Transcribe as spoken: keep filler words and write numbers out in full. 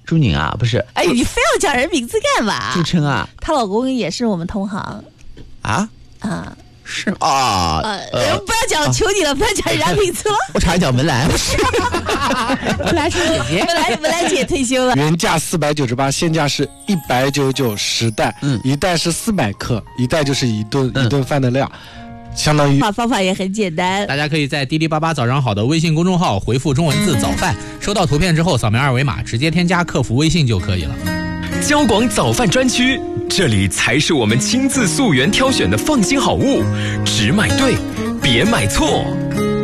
朱宁啊，不是？ 哎呀，你非要讲人名字干嘛？ 朱琛啊， 她老公也是我们同行啊啊。 是啊， 呃，呃不要讲，求你了，不要讲人家名字了。 我差点讲文莱，不是， 文莱是姐姐，文莱文莱姐退休了。 原价四百九十八，现价是一百九十九十袋，嗯，一袋是四百克，一袋就是一顿、嗯、一顿饭的量，相当于。 方法也很简单， 大家可以在滴滴八八早上好的微信公众号回复中文字早饭，收到图片之后扫描二维码，直接添加客服微信就可以了。 交广早饭专区，这里才是我们亲自溯源挑选的放心好物，只买对，别买错。